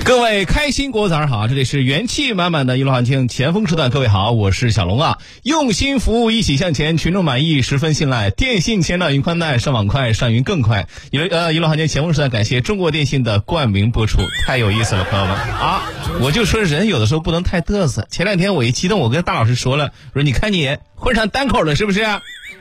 各位开心果早上好，这里是元气满满的一路行情前锋时段，各位好，我是小龙啊。用心服务，一起向前，群众满意，十分信赖。电信前导云宽带，上网快，上云更快。一路行情前锋时段，感谢中国电信的冠名播出，太有意思了，朋友们啊！我就说人有的时候不能太嘚瑟。前两天我一激动，我跟大老师说了，我说你看你混上单口了是不是？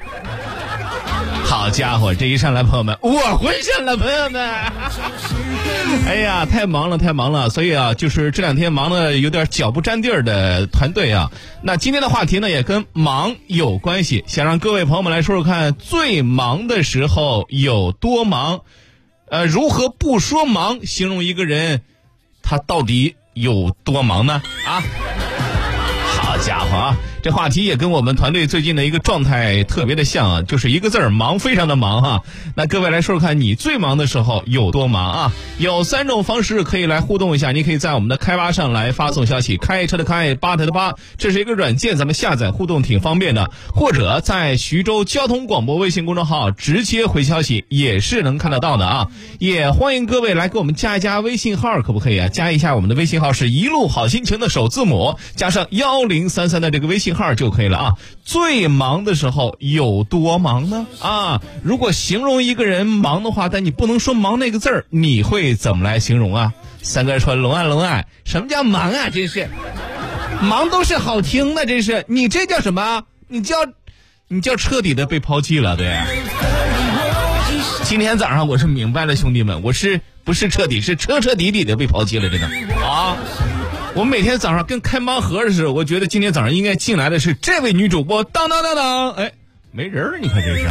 好家伙，这一上来，朋友们，我混上了，朋友们。哎呀，太忙了，所以啊，就是这两天忙的有点脚不沾地儿的团队啊。那今天的话题呢，也跟忙有关系，想让各位朋友们来说说看，最忙的时候有多忙？如何不说忙形容一个人，他到底有多忙呢？啊，好家伙啊！这话题也跟我们团队最近的一个状态特别的像啊，就是一个字儿忙，非常的忙哈。那各位来说说看，你最忙的时候有多忙啊？有3种方式可以来互动一下，你可以在我们的开吧上来发送消息，开车的开，吧台的吧，这是一个软件，咱们下载互动挺方便的。或者在徐州交通广播微信公众号直接回消息也是能看得到的啊。也欢迎各位来给我们加一加微信号，可不可以啊？加一下我们的微信号是一路好心情的首字母加上1033的这个微信号就可以了啊。最忙的时候有多忙呢？啊，如果形容一个人忙的话，但你不能说忙那个字儿，你会怎么来形容啊？三哥说龙爱，什么叫忙啊？真是忙都是好听的，真是你这叫什么？你叫彻底的被抛弃了，对。今天早上我是明白了，兄弟们，我是不是彻底，是彻底的被抛弃了，真的啊！我每天早上跟开盲盒似的，我觉得今天早上应该进来的是这位女主播，当，哎，没人了，你看这是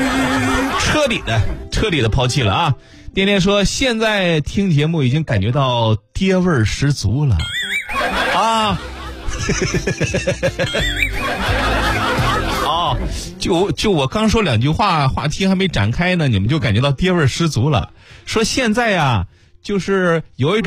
彻底的抛弃了啊！颠颠说，现在听节目已经感觉到爹味儿十足了啊！哦，就我刚说2句话，话题还没展开呢，你们就感觉到爹味儿十足了。说现在呀，就是有一种